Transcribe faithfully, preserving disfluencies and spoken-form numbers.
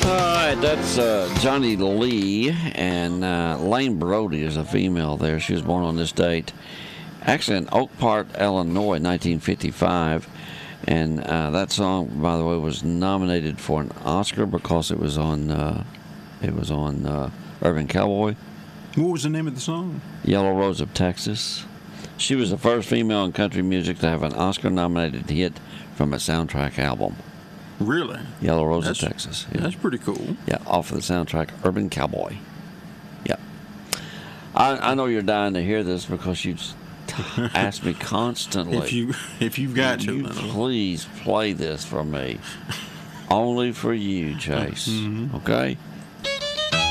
All right, that's uh, Johnny Lee, and uh, Lane Brody is a female there. She was born on this date, actually in Oak Park, Illinois, nineteen fifty-five. And uh, that song, by the way, was nominated for an Oscar because it was on uh, it was on uh, Urban Cowboy. What was the name of the song? Yellow Rose of Texas. She was the first female in country music to have an Oscar-nominated hit from a soundtrack album. Really? Yellow Rose That's, of Texas. Yeah. That's pretty cool. Yeah, off of the soundtrack Urban Cowboy. Yeah. I, I know you're dying to hear this because you just ask me constantly. If you if you've got to, you please play this for me. Only for you, Chase. Mm-hmm. Okay?